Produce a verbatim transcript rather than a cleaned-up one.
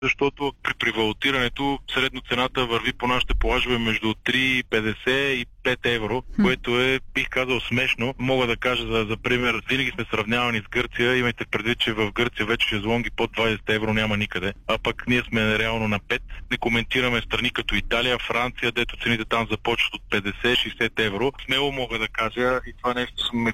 защото при превалутирането средно цената върви по нашите плажове между три и петдесет и пет евро, хм. което е, бих казал, смешно. Мога да кажа за, за пример, винаги сме сравнявани с Гърция. Имайте предвид, че в Гърция вече шезлонги под двадесет евро няма никъде, а пък ние сме реално на пет. Не коментираме страни като Италия, Франция, дето цените там започват от петдесет до шейсет евро. Смело мога да кажа, и това нещо сме